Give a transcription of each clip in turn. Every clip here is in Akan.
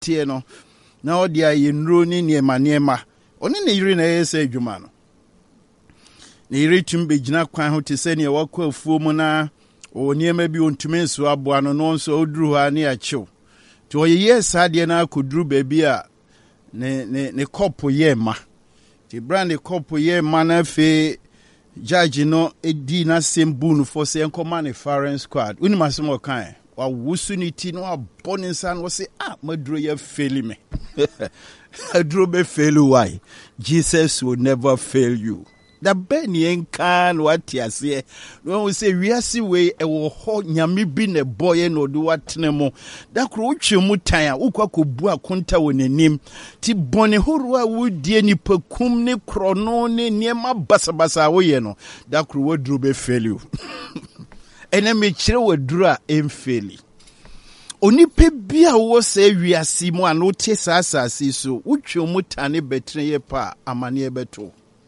tie no na odi aye nro ni niema oni ne yiri na yesa adwuma no ne yiri tumbe gina kwan ho te se ne wakɔ afuo mu na o niema bi ontumi nso aboa no no nso oduru ha ne akyew to oyeye saade na akoduru baabi a ne kopo ye ma ti brand kopo ye ma na fe judge no edi na sembu no for say nkoma ne foreign squad uni masemo kan wa wusu ni ti no abone nsa no say maduro ye fail me aduro be fail why Jesus will never fail you. Da ben yen kan what ase no we say we asi we e wo ho nyame bi ne boye no do watene mo da kro utwe mu tan a ukwa kobu akonta wonanim ti bone horo a wodie ni pakum ne krono ne niema basabasa wo ye no da kro woduro be fail you ene me kire woduro a emfeli onipe bia wo se wiase mu an wote saasase so utwe mu tane betre ye pa amane beto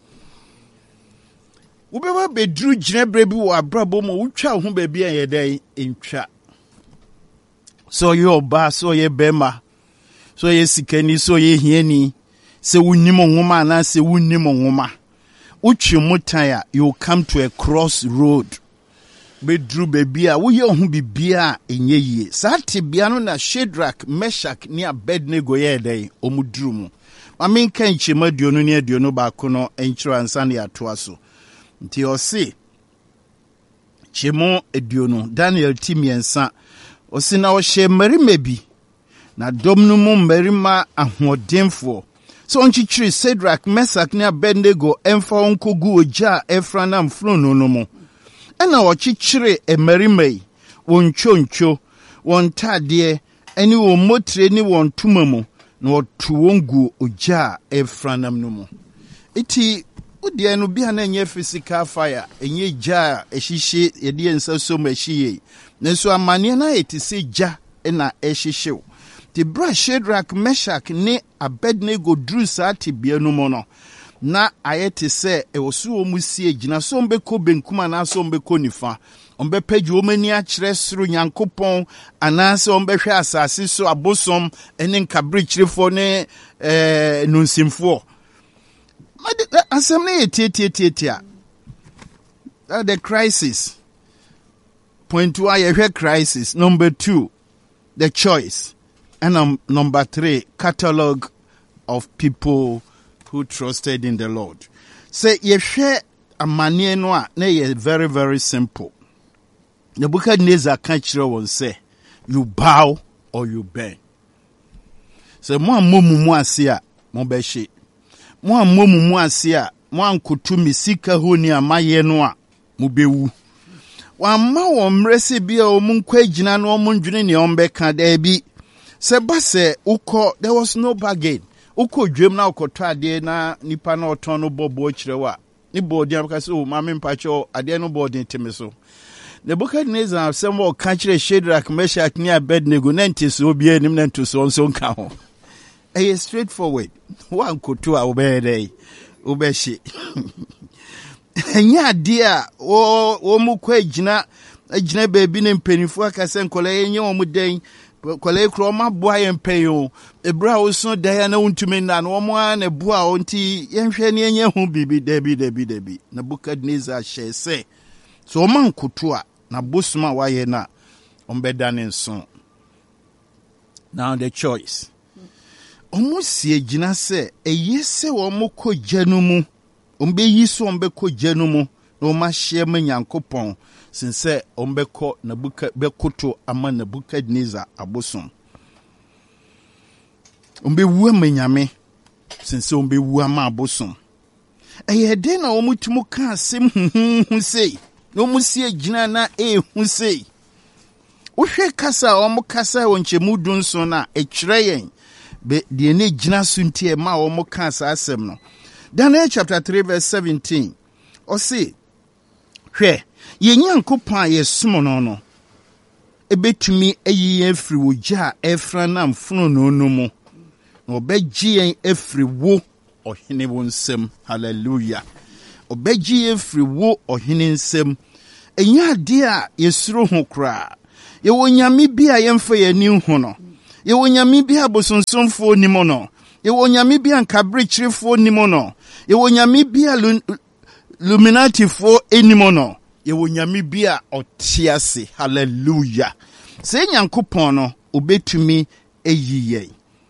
Ubeba bedru gyina brebi wo abrabo mo wutwa ho ba bia ye dai entwa so ye oba so ye bema so ye sikani so ye hiani se wunnim nwoma na se wunnim nwoma utwe mutan a you come to a crossroad bedru bebia wo ye ho bibia enye yie saate bia no na Shadrach Meshach ni Abednego ye dai omudru mu mamen kan chema duonu ne aduonu ba ko no enchiro ansa ne atoa so nti osi chemo eduonu Daniel timiensa osi na o hye marima bi na domnu mu marima ahodenfo so onchichiri Shadrach Meshach ne Abednego emfa onkogu oja efranam frono no mu ena o chichiri marima yi won choncho won tade eni won motre ni won tumamu na otu wongu oja efranam no mu iti Udi no bia na enye physical fire enye ja ehihye yede ensa so mahihye nenso amane na etise ja na ehihye ti bra Shadrach Meshach ne Abednego dru saati bia no mo no na ayete se ewosu omusie gina so mbeko benkuma na so mbeko nifa ombepaju omani a kire soro Nyankopon anase ombehwe asase so abosom ene nkabrichirefo ne nunsimfo Assembly the crisis. Point 1 crisis. Number 2, the choice. And number 3, catalog of people who trusted in the Lord. Say ye share a mania noa na very, very simple. The Nebuchadnezzar can't won say you bow or you bend. So mo mumu asia mo beshi. Mo amomu ase a mo ankotu misika honi amaye no a mo bewu wa ma wo mrese bia o mun kwagina no mo ndwene ne ombeka da bi se ba se ukọ there was no bargain ukọ dwem na ukoto ade na nipa na oton no bobo kirewa ni bodi abaka se o ma me mpacho ade no bodi teme so Nebuchadnezzar sem wo ka kire Shadrach Meshach ne Abednego na ntiso obi anim na ntoso nso nka ho straightforward. One kutu a obey ubeshi. Nya dia o mu kwa gina baby ne mpanifu akase nkole enye o mu den kole kro ma boa ye mpanyo ebra wo so dan na untumi na no mo na bua o nti yenhwe ne enye hu bibi debi Nebuchadnezzar hye se so o man kutu a na bosuma wa ye na ombeda ne nso. Now the choice. Omusie gina se eyese wo moko gyanumu ombe yiso ombe ko gyanumu no ma hye ma Nyankopon sinse ombe ko Nebuchadnezzar ama Nebuchadnezzar abosom ombe wu ma nyame sinse ombe wu ama abosom eyede na omutumu ka asem hu sei no musie gina na hu sei uhwe kasa omukasa wonchemu dunso na ekire yen be the ene gina suntie ma wo mo kan sa asem no. Daniel chapter 3 verse 17 o say hwe ye Nyankopon yesom no ebetumi ayi afri wo gya efra na mfuno no mu na obegye yen afri wo ohene wo nsem. Hallelujah. Obegye afri wo ohene nsem enya de a yesuro ho kra ye wo nyame bi a yemfa ye ni hu no Yɛwɔ nyame bi abosonsomfo ni mo no. Yɛwɔ nyame bi ankabrikyirefo ni mo no. Yɛwɔ nyame bi luminatifo ni mo no. Yɛwɔ nyame bi ɔte ase. Hallelujah. Sɛ Nyankopɔn no obetumi eyi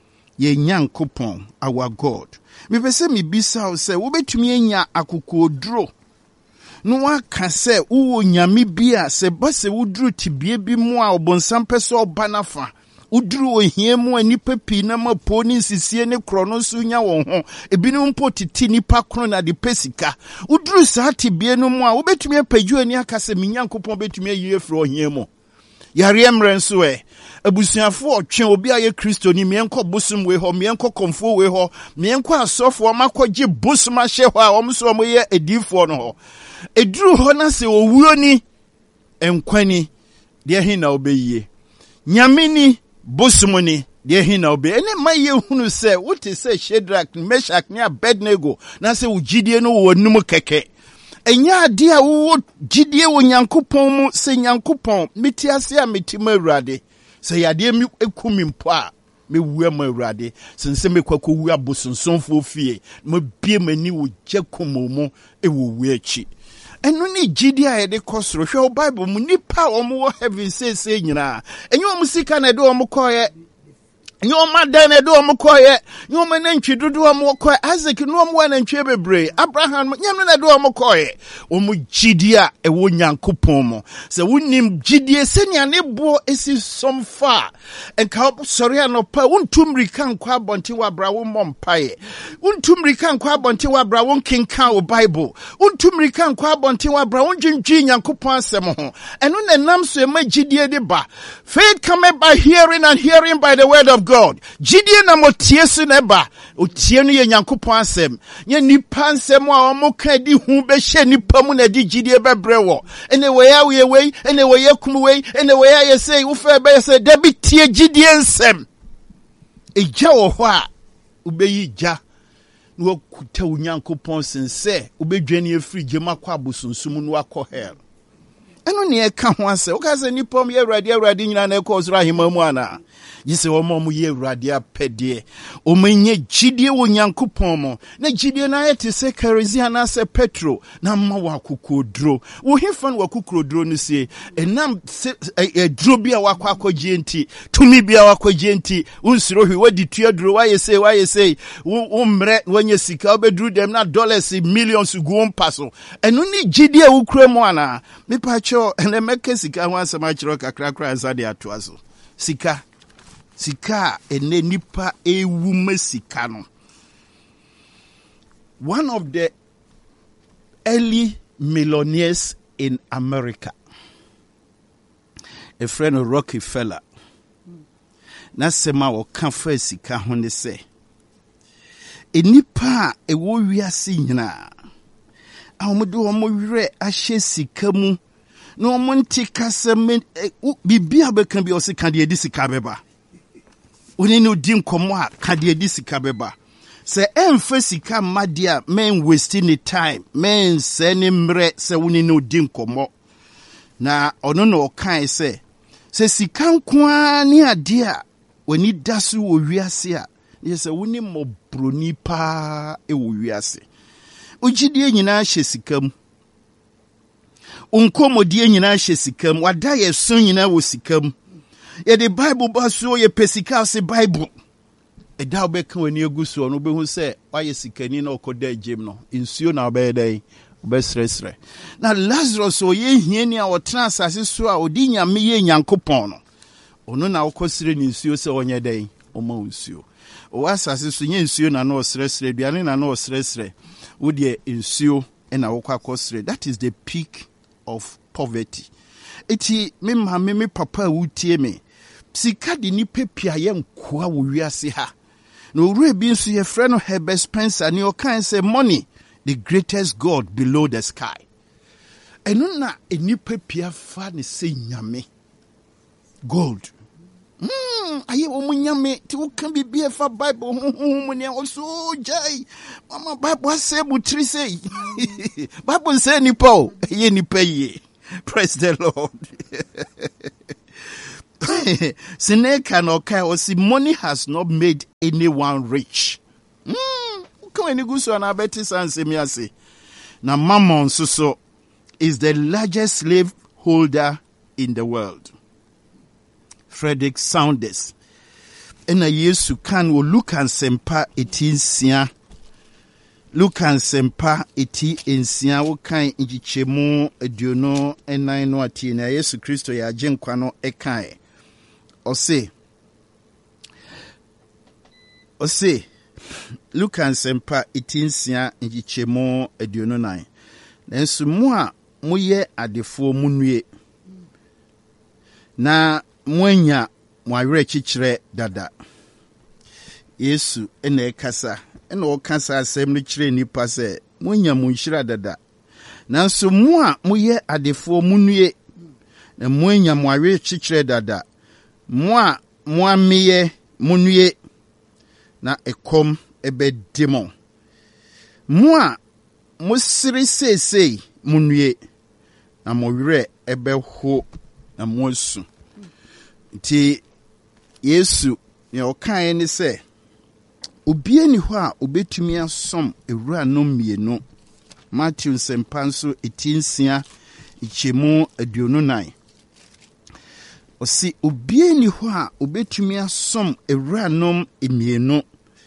ye Nyankopɔn our God. Me pese me bisa o se wobetumi enya akokoduro no waka se wo nyame bia se ba se wuduru tibie bi mu a obonsam pese oba nafa uduru ohia mu anipa pi na mapo ni nsisie ne kro no so nya won ho ebinom mpo titi nipa kro na de pesika uduru saa tibie no mu a wobetumi apaju ani aka se me Nyankopɔn betumi ayi efro ohia mu yare emre nso abusuafo otwe obi aye Kristo ni mienko bosum we ho mienko komfo we ho mienko asofo makogye bosum ahye ho a omso omoye edifo no ho eduru ho na se owuo ni enkwani de hin na obeyie nyame ni bosum ni de hin na obe ene maye hunu se wote se Shadrach Meshach ne Abednego na se ugidie no wonum keke enya ade a wo gidie wo Nyankopɔn mu se Nyankopɔn metiase a metima Awurade se yade mi ekumi mpo a mewu ma Awurade sense mekwakowu abosonsonfo fie mo bie mani wo gyakomomu ewo wu achi enu ni gidie a yede kosoro hwe o Bible mu nipa o mo heaven say nyina enye o musika na de o mo koye nyoma dan do omokoye nyoma na ntwe dodo omokoye Isaac no omo na ntwe bebre Abraham nyam na do omokoye omo gidia ewo Nyankopɔn mo se wonim gidie senia ne bo esi somfa enka sori anopa wontumri kan kwa bonte wa bra wo mompaye wontumri kan kwa bonte wa bra won kenka o Bible wontumri kan kwa bonte wa bra won dwendwi Nyankopɔn asem ho eno na nam so e ma gidie de ba faith come by hearing and hearing by the word of God. Gidie na motie so na ba otie no ye Nyankopɔn asem ye nipa nsem a omoka di hu be hye nipa mu na di gidie bebre wo ene we ya we we ene we ya kum we ene we ya ye say wo fa be say da bi tie gidie nsem eja wo ho a ubeyi ja no akuta wo Nyankopɔn sense ubedwane afiri gema kwa abosonsum no akɔ hell eno ne e ka ho ase wo ka se nipa mu ye Awurade nyina na e ko osra hema mu ana yise wo mo ye Awurade apede o menye gidie wo Nyankopɔn mo na gidie na yete se kerosene na se petro na ma wa kokodro wo hefa no wakokodro no sie enam dro bia wakwakogie enti tumi bia wakogie enti unsiro hwi wadi tuadro waye sei wo mre wanye sika obedru dem na dollars millions go paso enu ni gidie wo kura mo ana me pa cho ene meke sika ho asema chiro kakrakra ansa de atoaso sika ene nipa ewu mesika no. One of the early millionaires in America, a friend of Rockefeller, na sema wo kan fa sika ho ne se enipa ewo wiase nyina awodo omo wire ahye sika mu na omo ntika seme bibia bekan bi o se kan de sika beba oni no di nkomo a kan de sika beba se emfa sika madia men wasting the time men se ne mre se woni no di nkomo na ono no kan se sika nkoa ni ade a woni daso wo wiase a yese woni mobroni pa e wo wiase ogidie nyina hye sikam unkomodie nyina hye sikam wada ye so nyina wo sikam ye the Bible baso ye pesika se Bible eda obeka wani eguso no behu se waye sikani na okoda agem no insuo na obedai obesresre na Lazarus o ye hiani a wotena asase so a odi nyame ye Nyankopɔn no ono na okosire ni insuo se onye dai oma insuo o asase so nye insuo na no osresre duane na no osresre wo de insuo na wo kwakosre. That is the peak of poverty. Eti me papa wutie me sika di ni pepia ye nkoa wo wiase ha no ure bi nso ye frɛ no Herbert Spencer ni o kan say money the greatest god below the sky. Eno na eni pepia fa ne se nyame gold aye wo munyame ti wo kan bibia fa Bible hu ne oso jai mama Bible say butri say Bible say ni po ye ni peye. Praise the Lord. Seneca no kai or see money has not made anyone rich. Come any good so na beti san semiase. Na Mammon so is the largest slave holder in the world. Frederick Saunders. Ena Yesu kan wo Lukan sempa etinsia. Lukan sempa eti ensia wo kan ngichemu aduono enan no ati na Yesu Kristo ya agenkwa no ekan. Ose Lukan sempa etinsia ngichemu aduono nan. Nanso mu a moye adefo munue na mwanya mwawere chichire dada. Yesu ene ekasa ene okasa asem no chire nipa se mwanya munhira dada. Nanso mu a moye adefo munue na mwanya mwawere chichire dada. Mu a mwameye munue na ekom ebedimo. Mu a musiri sesei munue na mwawere ebeho na mwosu. Nti Yesu ne okae ni se obie ni ho a obetumi asom ewura no mienu. Matthew sempanso etinsia ichemu aduonu nan. Osi obie ni ho a obetumi asom ewura no mienu.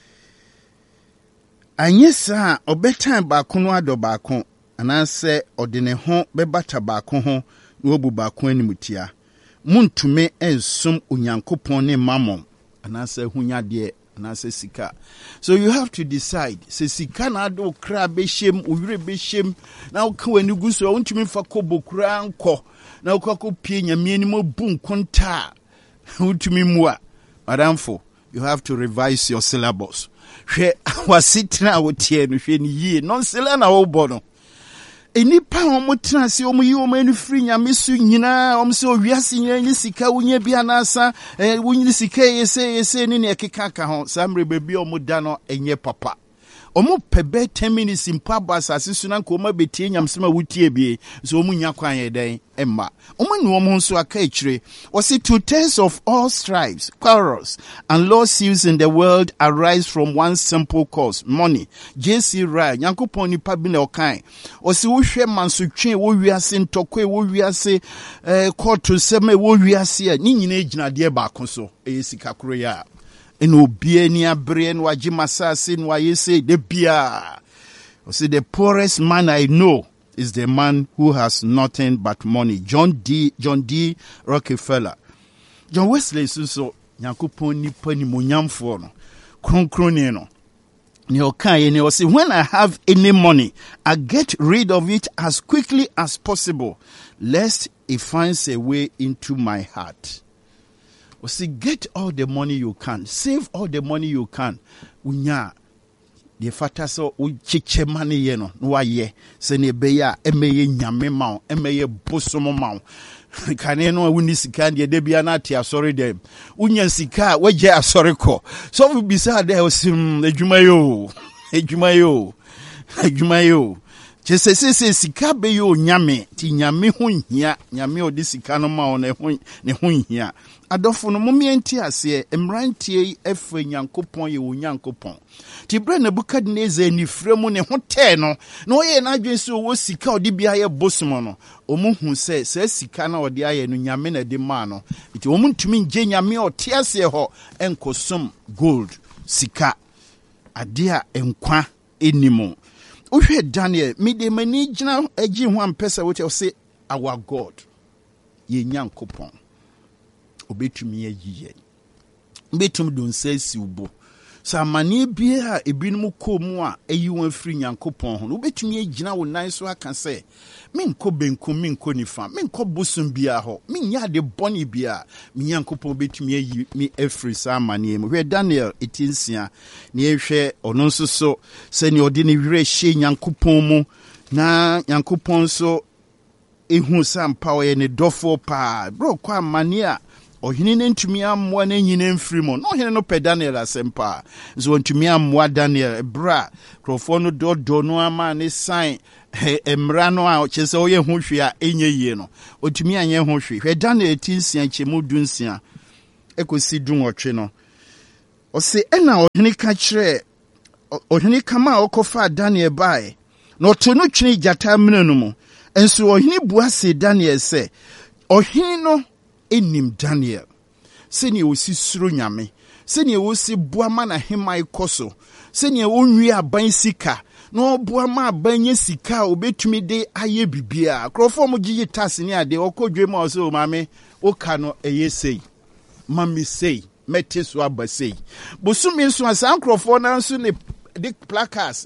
Anyesa obetan baako no ado baako anase odene ho bebata baako ho no obu baako animutia. Muntume ensum Onyankopon ne Mammon anase hunyade anase sika. So you have to decide. Se sika na ado kra behiem owire behiem na woka wani guso wontumi fa kobokura anko na wokako pie nyame ni mobu nkonta wontumi mua. Madamfo, you have to revise your syllabus. Hwe wasitna wotie no hwe ni yie nonsela na wo bono. Enipa omotra se omuyi omanu firi nyame su nyina omse owiase nyina ni sika wonya bia na asa wonyi sika yese ni ne ekeka ka ho samre bebi omoda no enye papa omo pebe 10 minutes impa basa asisu na nko ma betie nyamsema wutie bie so omunya kwan yeden emma omanu omo nso aka ekire wasi 2/3 of all strifes, quarrels and lawsuits in the world arise from one simple cause, money. JC Ryle Nyankopon nipa bi na okan wasi wo hwe mansotwe wo wiase ntokwe wo wiase court seme wo wiase ni nyina ejinade ba akoso eyesika kro ya eno bie ni abre no agi masase no ayese de bia. See, the poorest man I know is the man who has nothing but money. John D. Rockefeller. John Wesley so Nyankopon nipa ni monyamfo no kronkron no ne okan ne o say when I have any money I get rid of it as quickly as possible lest it finds a way into my heart. O say get all the money you can, save all the money you can. Unya the fata so uchiche money ye no wa ye se ne be ya emeye nyame ma o emeye bosomo ma o kane no wuni sika de bia na ate asori dem unya sika waje asori ko so we bisa de osim adwuma yo chese sika be yo nyame ti nyame ho hia nyame odi sika no ma o ne ho hia adofo no momienti ase emrantie efe Nyankopon ye wo Nyankopon ti bre Nebukadnezar ni fremu ne hote no na oye na adwen se wo sika odi bia ye bosomo no omuhu se sika na odi aye no nyame na de ma no ti omuntumi nje nyame ote ase ho enkosom gold sika ade a enkwa enimo. Uhwe Daniel mide mani gina agi ho ampesa wote o say our God ye Nyankopon obetumi ayiye betum don sesi ubo sa mani bia ebinum komu a eyi won afiri Nyankopon ho obetumi agina wo nan so aka se menko benku menko nifa menko bosum bia ho menya de boni bia me Nyankopon obetumi ayi mi afiri sa mani mu. Hwe Daniel etinsia ne ehwe ono nso so se ne odi ne wire hye Nyankopon mu na Nyankopon so ehu sampa o ye ne dofo pa bro kwa mani a ohini ne ntumi amwa na nyina mfiri mo no ohini no pe Daniel asempa so ntumi amwa Daniel bra krofo no dodo no ama ne sign emra no a chese oye ho hwe a enye yie no otumi anye ho hwe Daniel tinsia chemu dunsia ekosi dunwotwe no ose ena ohene ka kire ohene kama okofa Daniel bae na oto no twene gyata mena no mu enso ohene bua se Daniel se ohene no enim Daniel seni osi suro nyame seni osi bua ma na hemai koso seni onwi aban sika no bua ma aban sika obetumi de aye bibia krofo mo gigi tasse ni ade okodwe ma o so mame oka no eyesei mami sei mete so abasei bosumi so asan krofo na so ne dik placards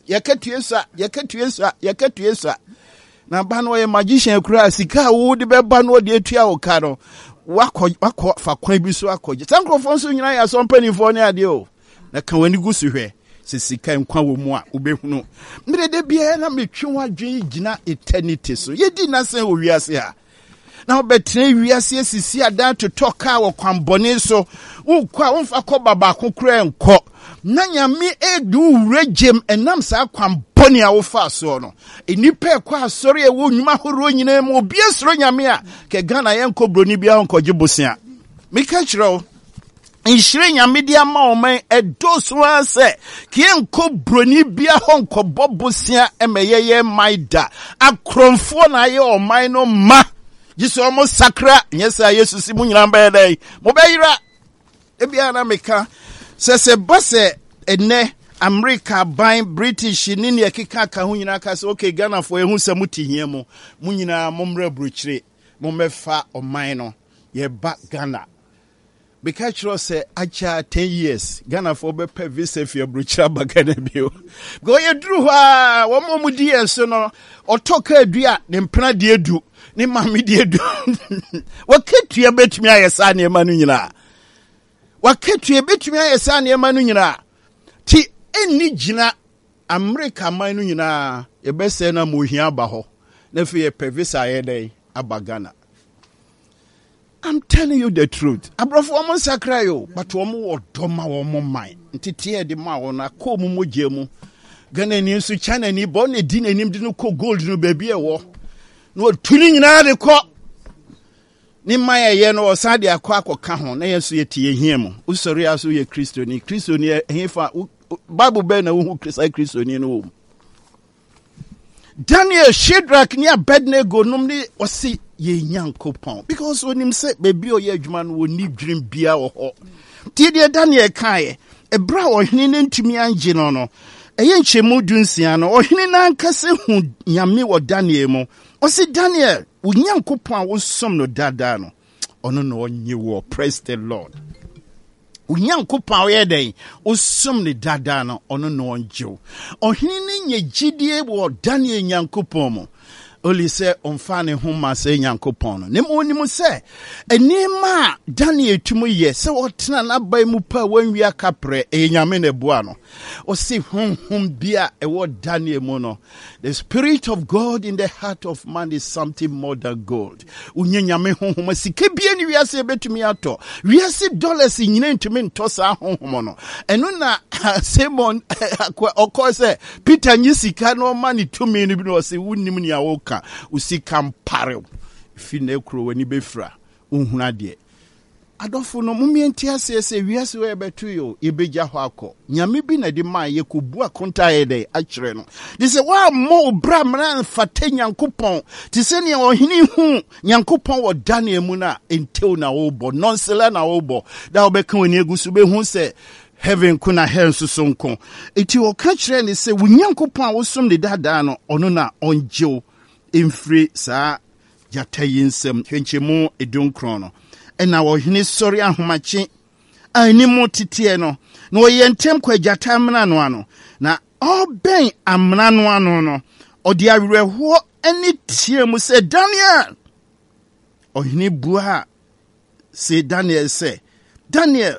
yakatuesa na ba no ye magician kura sika wo de beba no de atua wo ka no wakọ fa kwan bi so akọje sankrofo so nyina ya so mpanifo ne ade o na ka wani gusu hwe sisika nkwa wo mu a obehunu mrede bia na metwe wadwen gina eternity so yedi na sen owiase ha na obetre wiase sisi adan to toka wo kwambone so wo kwa wo fa kọ baba kokura nkọ na nyame edu regem enam sa kwambone a wo fa so no enipa kwa asori e wo nwuma horo nyina mu obi esoro nyame a ke Ghana ye nkobroni bia onkoje bosia meka kiro inshire nyame dia ma oman edoso ase ke nkobroni bia honkobo bosia emeyeye maida akromfo na ye oman no ma jiso mo sakra nyesa Jesus mu nyina ba dai mo bayira ebia na meka se base ene America ban British ni ne keka ka ho nyina ka se okay Ghana fo ehu se mutihia mu nyina momra bruchire mo mefa oman no ye ba Ghana because you say acha 10 years Ghana for be pay visa for bruchira ba Ghana bio go ye dru ha wo mo mudi enso no otoka adua ne mpena de edu ne mame de edu waketua betumi ayesa ne ma no nyina waketua betumi ayesa ne ma no nyina ti eni gina America man no nyina e be se na mo hia ba ho na fi ye pay visa ye dey aba Ghana. I'm telling you the truth. Abrofo omo sakra yo, but omo odoma omo man. Ntiti de ma wona ko mu moje mu. Ghana ni nso China ni bo na di nanim de no ko gold no baby e wo. No tuni nyina de ko. Ni maye ye no osade akọ akoka ho na yeso ye tie hia mu. Usori aso ye Kristo ni hefa Bible be na wo Kristo ni no. Daniel, Shadrach ni Abednego num ni osi ye Nyankopon because onim se baby o ye adwuma no woni dream bia wo ho ti de Daniel kae ebra ohene ne ntumi anje no no eye nchemu dunsia no ohene na ankase hu nyame wo Daniel mu osi Daniel wo Nyankopon a wo som no dada no ono no onye wo praise the Lord Unyankopon ye den osom ne dada no ono no onje ohene ne nyegidie wo Daniel Nyankopon mu Oli se omfane homa se Nyankopon no. Nem onimu se enima Daniel tumu ye se wotena na bai mu pa wanwia kapre nyame ne boa no. O se honhom bia ewo Daniel mu no. The spirit of God in the heart of man is something more than gold. Unye nyame honhom sike bia ni wiase betumi ato. Wiase dollars nyina ntumi nto sa honhom no. Eno na Simon okọ se Peter nyisika no ma ni tumi ni bi no se wunnim ni awoka usika mpare fi na ekro wani befra unhuna de adofo no mumienti asese wiase we betu yo yebeja ho akọ nyame bi na de ma ye kobu akonta ye de akire no de se wa mo bra mra fata Nyankopon ti se ne ohini hu Nyankopon wo Daniel mu na entew na wo bo nonsela na wo bo da obeka woni egusu be hu se heaven kuna hell susonko eti o ka kire ne se wo Nyankopon wo som de dada no ono na onjew infri sa jatayinsem hwenchemu edunkron no ena ohene sori ahomache animu titie no na oyentem kwa jata amna no ano na oben amna no ano no odi awerho ani tie mu se Daniel ohene bua se Daniel se Daniel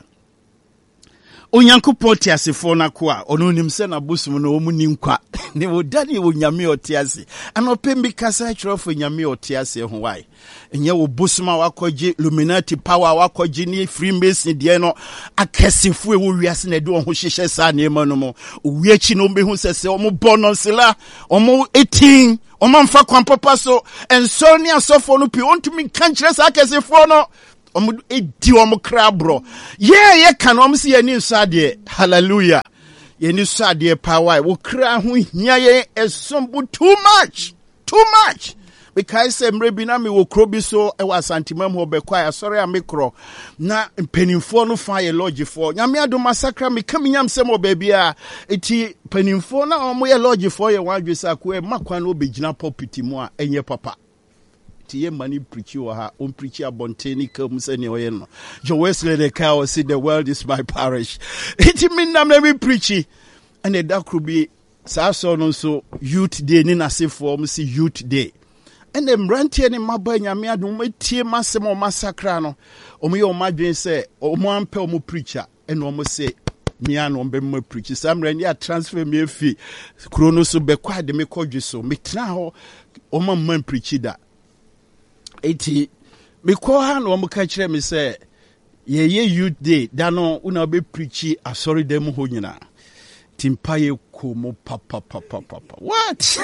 Onyankopon ti asefo na ko a ono nim se na bosum no omu ni nkwa ne wo Daniel wo nyame oti ase anopembi kasa chirofo nyame oti ase ho wai enye wo bosum a wakoje Illuminati power wakoje ni Freemason de no akasefo e wo wiase na de ho hyehye sa na ema no mo owiachi no behu sese omo bononsela omo 18 omo mfa kwan papa so enso ni asofo no pi ontumi kankire sa akasefo no edi omo krabro ye kan omo se yeni nsade hallelujah yeni nsade power wo kra ho hia ye esombu too much because mrebi na me wo krobi so e wa santimam ho be kwa sorry am kro na mpanimfo no fa ye lodge for nyame ado massacre me kam nyam sem obabi a eti mpanimfo na omo ye lodge for ye wadwesa ko e makwa no obegina pulpit mu a enye papa ti ye mani preach o ha on preach abonteni kam se ne oye no John Wesley the cow say the world is my parish eti me na me preach and da krobi sa so no so youth day ni na se form see youth day. And them rantie ne maba nyame adom matie masem o masakra no omo ye o madwen se o mo ampe o mo preacher and o mo se mia no be mo preacher sam ran ya transfer me fi krono so be kwa de me kodwe so me tena ho o ma man preacher da eti me ko ha no mo ka kire me se ye youth day da no una be preacher asori dem ho nyina timpa ye ko mo papa what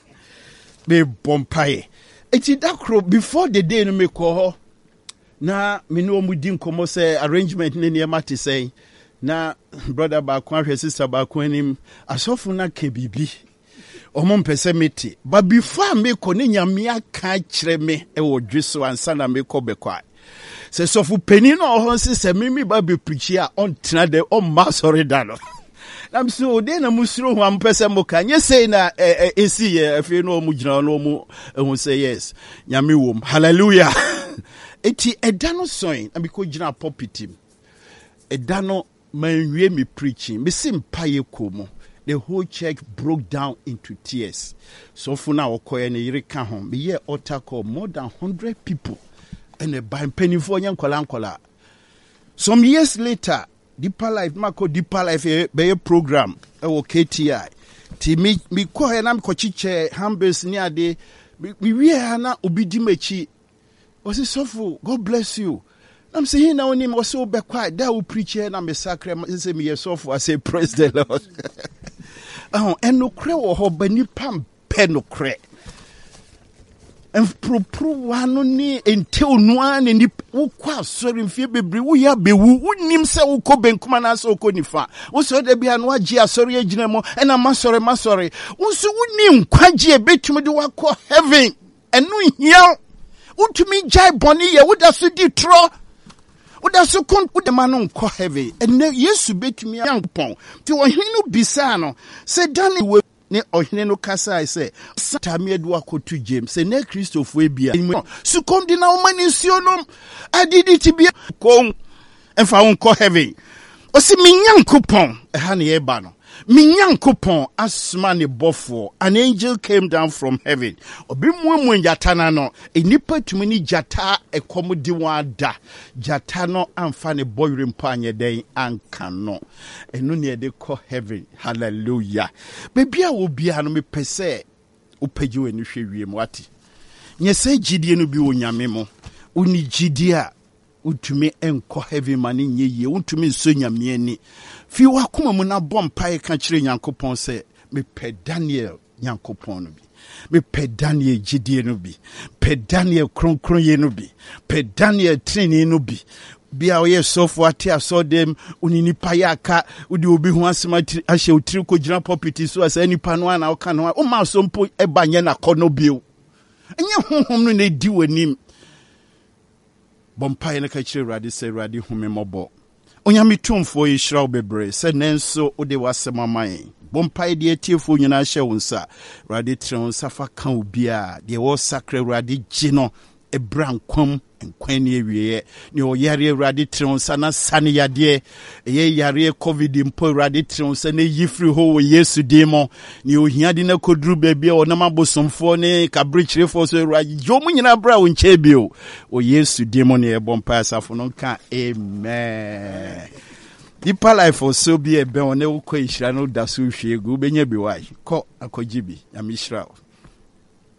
be bompaye eti dakro before the day no me ko na me no mu di nkomo say arrangement ne ne mate say na brother ba ko ahwe sister ba ko anim asofu na ka bibi omo mpese meti but before me ko ne nyame aka kire me e wo dweso ansa na me ko be kwa se sofu peni no ho se me ba be preach a on tena de on ma sorry da no I'm so then a musro one person can you say na see if you know mujina no mu who say yes nyame wom hallelujah eti edano soin and because jina pulpit edano manwie me preaching me simpa ye komo the whole church broke down into tears so for now okoye ne yire ka ho me ye altar call more than 100 people and a by penny for nkola some years later Deeper Life, Marco Deeper Life, be a program, KTI. Ti me ko he na me ko chiche hambes ni ade we na obidi mechi. O say sofo, God bless you. I'm saying na onim o say be quiet, that will preach here na me sacre say me sofo I say praise the Lord. No kre wo ho bani pam pe no kre. Empropro wano ni ente onua ne ni ukwa sorry mfie bebre wo ya bewu wonim se wo benkuma na so ko nifa wo so da bia no agi asori agina mo na masori wo so woni nkwagie betumi de wakọ heaven enu hia utumi jai boni ye woda so di tro woda so kon woda ma no nkọ heaven ene Yesu betumi yankpon ti wo hinu bisa no se dani we ne ohene no kasa ise satame adu akotu James se ne Christopher bia su kom di na o mani nsionom adidi tibia kon emfa won ko heaven o si minyankopon ha ne ye ba no minyankopon asma ne bofo an angel came down from heaven obi muamu jata na no enipa tumi ni jata ekomodi wada jata no amfa ne boyre mpa anye den anka no enu ne de ko heaven hallelujah bebia wo bia no me pese opagi wani hwe wiem wati nyese gidie no bi wonyame mo uni gidie utumi enko heaven mani nyeye utumi nso nyame ani fi wakoma mu na bompa ka kire Nyankopon se me pe Daniel Nyankopon no bi me pe Daniel gidie no bi pe Daniel kronkron ye no bi pe Daniel training no bi bia oye sofo ate asodem unini payaka udi obi hu asema ahye otiri ko gina pulpit so asa nipa no ana oka no o ma so mpo ebanye na kono bio enye honhom no na di wanim bompa ne ka kire radi se radi home mobo onyame tumfo yi hira obebre se nenso ode wasema man bompa de atiefo nyina hye wonsa radi tren safa kan obia de wo sacre radi gino ebrankom enkwani ewiye ni o yare radi tren sana sane yade ye yare covid mpo radi tren sana yifri ho wo Yesu demo ni o hiade na kodru bebia o na mabosomfo ne kabrichirefo so radi jomu nyina bra wo nchebio o Yesu demo ne ebompa asafo no ka amen. Deeper Life also be a be on e wo kwa ihira no da so hwegu benya bi wai ko akogibi ya mishra